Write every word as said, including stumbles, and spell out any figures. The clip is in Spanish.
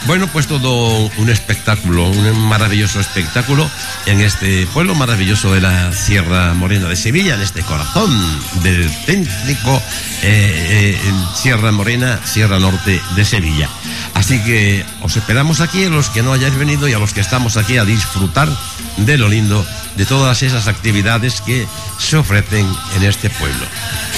Bueno, pues todo un espectáculo, un maravilloso espectáculo en este pueblo maravilloso de la Sierra Morena de Sevilla, en este corazón del céntrico eh, eh, Sierra Morena, Sierra Norte de Sevilla. Así que os esperamos aquí, a los que no hayáis venido y a los que estamos aquí a disfrutar de lo lindo de todas esas actividades que se ofrecen en este pueblo.